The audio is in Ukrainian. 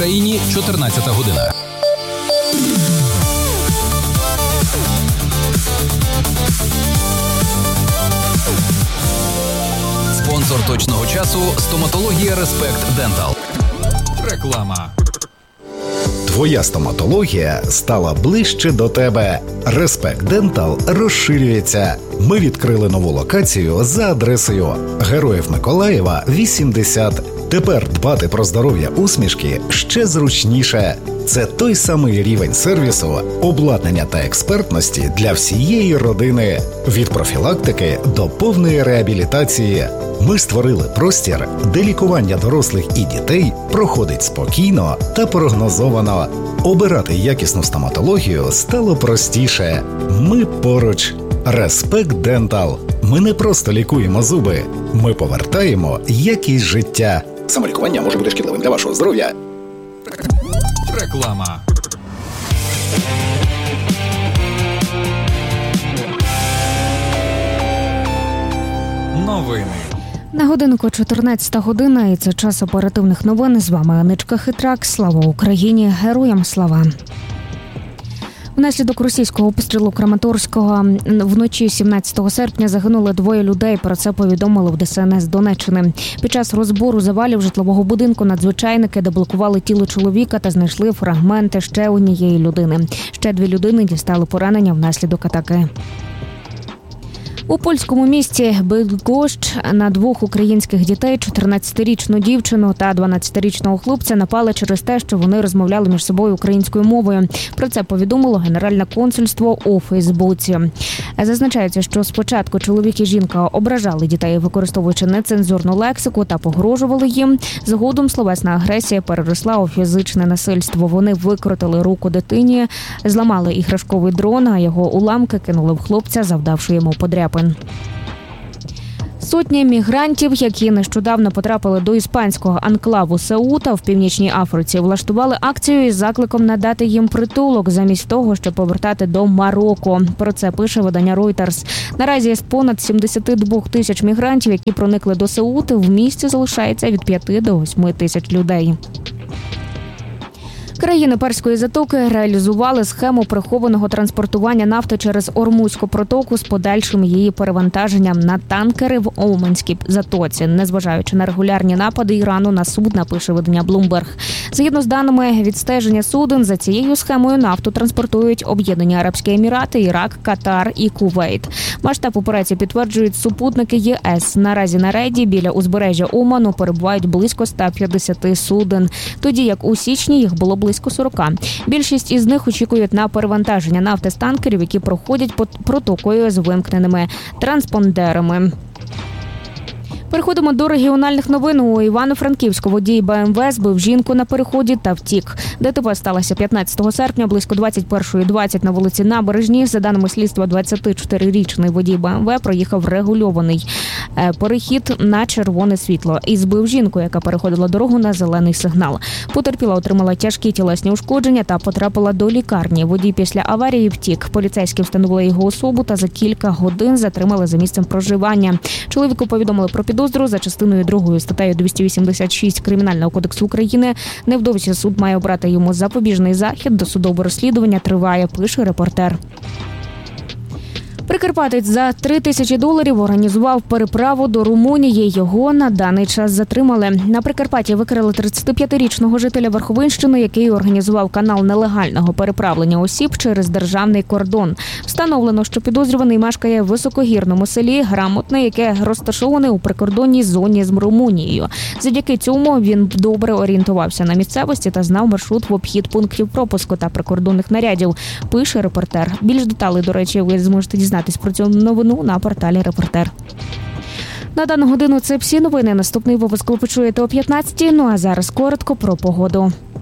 Україні, 14 година. Спонсор точного часу – стоматологія Респект Дентал. Реклама. Твоя стоматологія стала ближче до тебе. Респект Дентал розширюється. Ми відкрили нову локацію за адресою Героїв Миколаєва, 80. Тепер дбати про здоров'я усмішки ще зручніше. Це той самий рівень сервісу, обладнання та експертності для всієї родини. Від профілактики до повної реабілітації. Ми створили простір, де лікування дорослих і дітей проходить спокійно та прогнозовано. Обирати якісну стоматологію стало простіше. Ми поруч. Респект Дентал. Ми не просто лікуємо зуби. Ми повертаємо якість життя. Самолікування може бути шкідливим для вашого здоров'я. Реклама. Новини. На годинку 14 година, і це час оперативних новин. З вами Аничка Хитрак. Слава Україні! Героям слава! Внаслідок російського обстрілу Краматорського вночі 17 серпня загинули 2 людей. Про це повідомили в ДСНС Донеччини. Під час розбору завалів житлового будинку надзвичайники деблокували тіло чоловіка та знайшли фрагменти ще однієї людини. Ще 2 людини дістали поранення внаслідок атаки. У польському місті Бидгощ на 2 українських дітей, 14-річну дівчину та 12-річного хлопця, напали через те, що вони розмовляли між собою українською мовою. Про це повідомило Генеральне консульство у Фейсбуці. Зазначається, що спочатку чоловік і жінка ображали дітей, використовуючи нецензурну лексику та погрожували їм. Згодом словесна агресія переросла у фізичне насильство. Вони викрутили руку дитині, зламали іграшковий дрон, а його уламки кинули в хлопця, завдавши йому подряпин. Сотні мігрантів, які нещодавно потрапили до іспанського анклаву Сеута в Північній Африці, влаштували акцію із закликом надати їм притулок замість того, щоб повертати до Марокко. Про це пише видання Reuters. Наразі з понад 72 тисяч мігрантів, які проникли до Сеути, в місті залишається від 5 до 8 тисяч людей. Країни Перської затоки реалізували схему прихованого транспортування нафти через Ормузьку протоку з подальшим її перевантаженням на танкери в Оманській затоці, незважаючи на регулярні напади Ірану на судна, пише видання Bloomberg. Згідно з даними відстеження суден, за цією схемою нафту транспортують Об'єднані Арабські Емірати, Ірак, Катар і Кувейт. Масштаб операції підтверджують супутники ЄС. Наразі на рейді біля узбережжя Оману перебувають близько 150 суден, тоді як у січні їх було близько 40. Більшість із них очікують на перевантаження нафти з танкерів, які проходять протокою з вимкненими транспондерами. Переходимо до регіональних новин. У Івано-Франківську водій БМВ збив жінку на переході та втік. ДТП сталося 15 серпня близько 21:20 на вулиці Набережній. За даними слідства, 24-річний водій БМВ проїхав регульований перехід на червоне світло і збив жінку, яка переходила дорогу на зелений сигнал. Потерпіла отримала тяжкі тілесні ушкодження та потрапила до лікарні. Водій після аварії втік. Поліцейські встановили його особу та за кілька годин затримали за місцем проживання. Чоловіку повідомили про підозру за частиною 2 статтею 286 Кримінального кодексу України. Невдовзі суд має обрати йому запобіжний захід. Досудове розслідування триває, пише репортер. Прикарпатець за $3000 організував переправу до Румунії. Його на даний час затримали. На Прикарпатті викрили 35-річного жителя Верховинщини, який організував канал нелегального переправлення осіб через державний кордон. Встановлено, що підозрюваний мешкає в високогірному селі Грамотне, яке розташоване у прикордонній зоні з Румунією. Завдяки цьому він добре орієнтувався на місцевості та знав маршрут в обхід пунктів пропуску та прикордонних нарядів, пише репортер. Більш деталей, до речі, ви зможете дізнатися про цю новину на порталі «Репортер». На дану годину це всі новини. Наступний випуск ви почуєте о 15:00. Ну а зараз коротко про погоду.